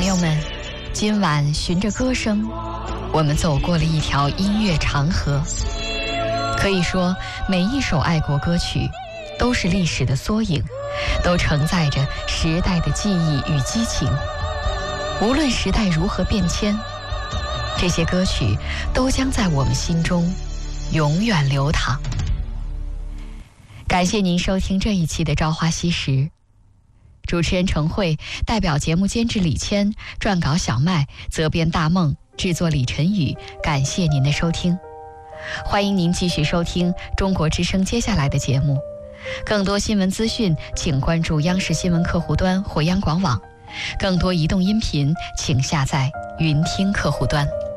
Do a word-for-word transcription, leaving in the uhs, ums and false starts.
朋友们，今晚循着歌声，我们走过了一条音乐长河。可以说，每一首爱国歌曲都是历史的缩影，都承载着时代的记忆与激情。无论时代如何变迁，这些歌曲都将在我们心中永远流淌。感谢您收听这一期的《朝花夕拾》，主持人程慧，代表节目监制李谦，撰稿小麦，责编大梦，制作李晨宇。感谢您的收听，欢迎您继续收听中国之声接下来的节目。更多新闻资讯，请关注央视新闻客户端或央广网。更多移动音频，请下载云听客户端。